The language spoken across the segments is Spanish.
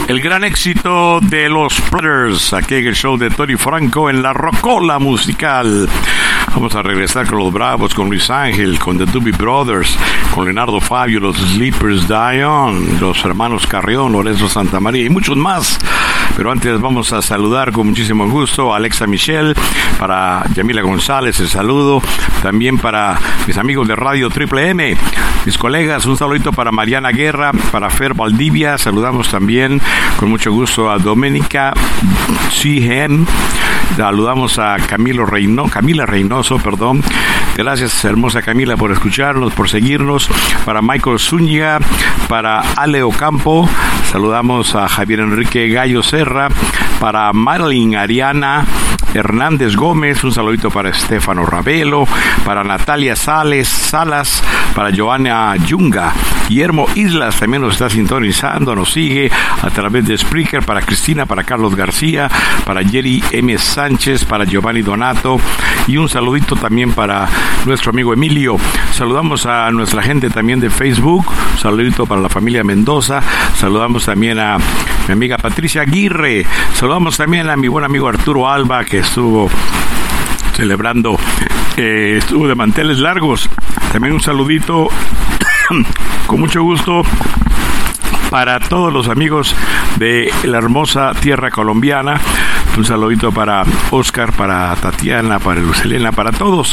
El gran éxito de los Brothers, aquí en el show de Tony Franco en la Rocola Musical. Vamos a regresar con los Bravos, con Luis Ángel, con The Doobie Brothers, con Leonardo Fabio, los Sleepers, Dion, los hermanos Carrión, Lorenzo Santamaría y muchos más. Pero antes vamos a saludar con muchísimo gusto a Alexa Michelle, para Yamila González, el saludo. También para mis amigos de Radio Triple M, mis colegas, un saludito para Mariana Guerra, para Fer Valdivia. Saludamos también con mucho gusto a Doménica Sihem. Saludamos a Camila Reynoso. Gracias, hermosa Camila, por escucharnos, por seguirnos. Para Michael Zúñiga, para Ale Ocampo. Saludamos a Javier Enrique Gallo Serra, para Marilyn Ariana Hernández Gómez, un saludito para Estefano Ravelo, para Natalia Salas, para Joana Yunga, Guillermo Islas también nos está sintonizando, nos sigue a través de Spreaker, para Cristina, para Carlos García, para Jerry M. Sánchez, para Giovanni Donato, y un saludito también para nuestro amigo Emilio. Saludamos a nuestra gente también de Facebook, un saludito para la familia Mendoza. Saludamos también a mi amiga Patricia Aguirre. Saludamos también a mi buen amigo Arturo Alba, que estuvo celebrando, estuvo de manteles largos. También un saludito con mucho gusto para todos los amigos de la hermosa tierra colombiana. Un saludito para Oscar, para Tatiana, para Lucelena, para todos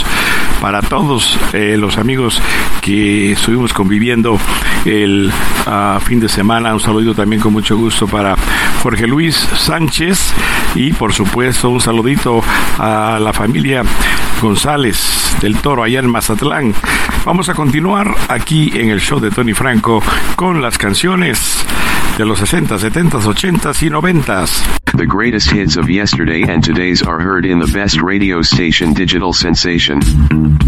los amigos que estuvimos conviviendo el fin de semana. Un saludito también con mucho gusto para Jorge Luis Sánchez, y por supuesto un saludito a la familia González del Toro allá en Mazatlán. Vamos a continuar aquí en el show de Tony Franco con las canciones de los 60, 70, 80 y 90. The greatest hits of yesterday and today's are heard in the best radio station, Digital Sensation.